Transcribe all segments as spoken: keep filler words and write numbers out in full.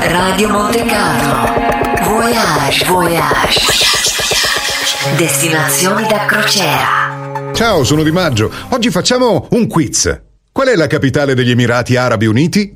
Radio Monte Carlo. Voyage, voyage. Destinazioni da crociera. Ciao, sono Di Maggio. Oggi facciamo un quiz. Qual è la capitale degli Emirati Arabi Uniti?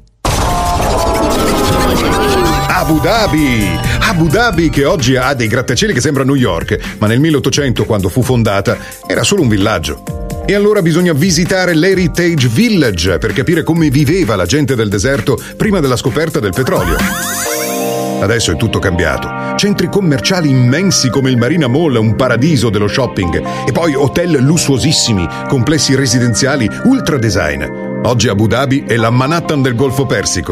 Abu Dhabi! Abu Dhabi, che oggi ha dei grattacieli che sembrano New York, ma nel milleottocento, quando fu fondata, era solo un villaggio. E allora bisogna visitare l'Heritage Village per capire come viveva la gente del deserto prima della scoperta del petrolio. Adesso è tutto cambiato. Centri commerciali immensi come il Marina Mall, un paradiso dello shopping, e poi hotel lussuosissimi, complessi residenziali ultra design. Oggi Abu Dhabi è la Manhattan del Golfo Persico.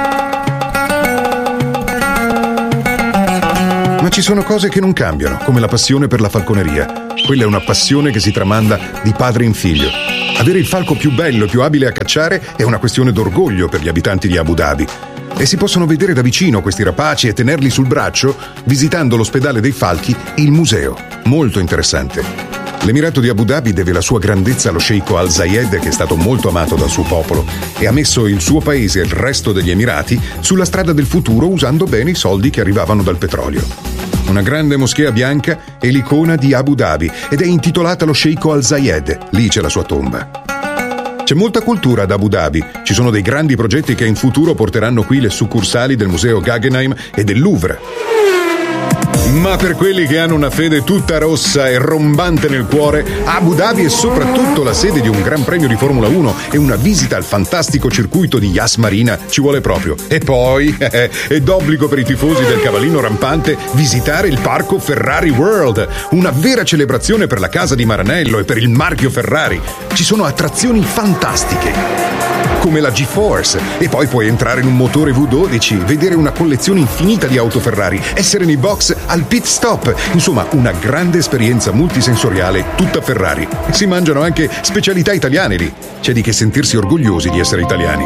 Ma ci sono cose che non cambiano, come la passione per la falconeria. Quella è una passione che si tramanda di padre in figlio. Avere il falco più bello e più abile a cacciare è una questione d'orgoglio per gli abitanti di Abu Dhabi. E si possono vedere da vicino questi rapaci e tenerli sul braccio visitando l'ospedale dei falchi e il museo. Molto interessante. L'Emirato di Abu Dhabi deve la sua grandezza allo sceicco Al Zayed, che è stato molto amato dal suo popolo e ha messo il suo paese e il resto degli Emirati sulla strada del futuro usando bene i soldi che arrivavano dal petrolio. Una grande moschea bianca è l'icona di Abu Dhabi ed è intitolata allo sceicco Al Zayed. Lì c'è la sua tomba. C'è molta cultura ad Abu Dhabi. Ci sono dei grandi progetti che in futuro porteranno qui le succursali del Museo Guggenheim e del Louvre. Ma per quelli che hanno una fede tutta rossa e rombante nel cuore, Abu Dhabi è soprattutto la sede di un Gran Premio di Formula uno e una visita al fantastico circuito di Yas Marina ci vuole proprio. E poi eh, è d'obbligo per i tifosi del cavallino rampante visitare il parco Ferrari World, una vera celebrazione per la casa di Maranello e per il marchio Ferrari. Ci sono attrazioni fantastiche come la G-Force, e poi puoi entrare in un motore V dodici, vedere una collezione infinita di auto Ferrari, essere nei box al pit stop, insomma una grande esperienza multisensoriale tutta Ferrari. Si mangiano anche specialità italiane lì, c'è di che sentirsi orgogliosi di essere italiani.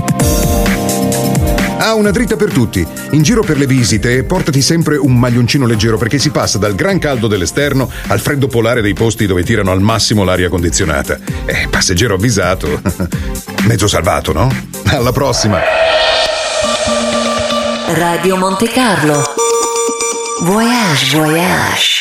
Ah, una dritta per tutti. In giro per le visite portati sempre un maglioncino leggero perché si passa dal gran caldo dell'esterno al freddo polare dei posti dove tirano al massimo l'aria condizionata. Eh, passeggero avvisato. Mezzo salvato, no? Alla prossima. Radio Monte Carlo. Voyage, voyage.